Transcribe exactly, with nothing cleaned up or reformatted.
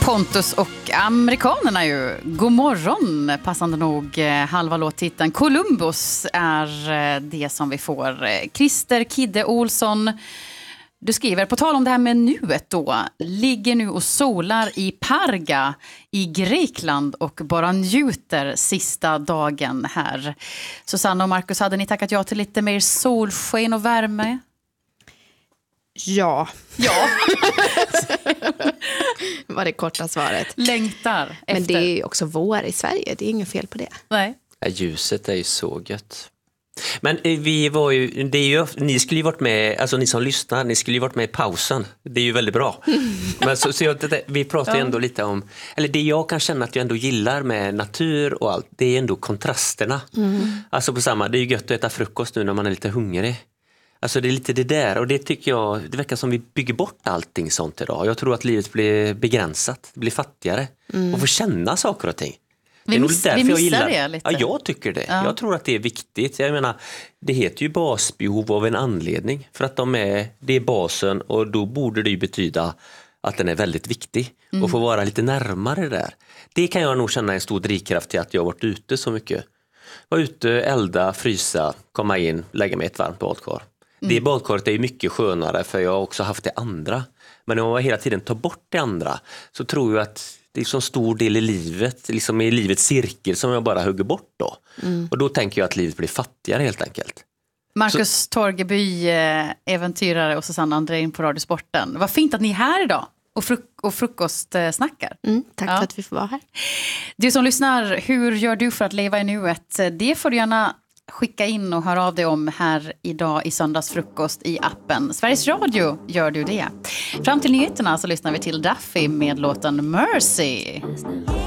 Pontus och amerikanerna ju. God morgon, passande nog halva låttiteln. Columbus är det som vi får. Christer Kidde Olsson, du skriver, på tal om det här med nuet då, ligger nu och solar i Parga i Grekland och bara njuter sista dagen här. Susanna och Marcus, hade ni tackat ja till lite mer solsken och värme? Ja. Ja. var det korta svaret. Längtar efter. Men det är ju också vår i Sverige, det är inget fel på det. Nej. Ja, ljuset är ju så gött. Men vi var ju, det är ju, ni skulle ju varit med, alltså ni som lyssnar, ni skulle ju varit med i pausen. Det är ju väldigt bra. Men så, så jag, det, vi pratar ju ändå lite om, eller det jag kan känna att jag ändå gillar med natur och allt, det är ändå kontrasterna. Mm. Alltså på samma, det är ju gött att äta frukost nu när man är lite hungrig. Alltså det är lite det där, och det tycker jag, det verkar som vi bygger bort allting sånt idag. Jag tror att livet blir begränsat, blir fattigare mm. och får känna saker och ting. Vi, miss, vi missar jag gillar det lite. Ja, jag tycker det. Ja. Jag tror att det är viktigt. Jag menar, det heter ju basbehov av en anledning. För att de är, det är basen, och då borde det ju betyda att den är väldigt viktig. Mm. Och få vara lite närmare där. Det kan jag nog känna en stor drivkraft till att jag har varit ute så mycket. Var ute, elda, frysa, komma in, lägga mig ett varmt badkar. Mm. Det badkaret är ju mycket skönare, för jag har också haft det andra. Men om jag hela tiden tar bort det andra, så tror jag att det är så stor del i livet, liksom i livets cirkel, som jag bara hugger bort då. Mm. Och då tänker jag att livet blir fattigare helt enkelt. Marcus så... Torgeby, äventyrare, och Susanna Andrén på Radiosporten. Vad fint att ni är här idag och, fruk- och frukostsnackar. Mm, tack ja. för att vi får vara här. Du som lyssnar, hur gör du för att leva i nuet? Det får du gärna skicka in och höra av dig om här idag i söndagsfrukost i appen. Sveriges Radio gör du det. Fram till nyheterna så lyssnar vi till Duffy med låten Mercy.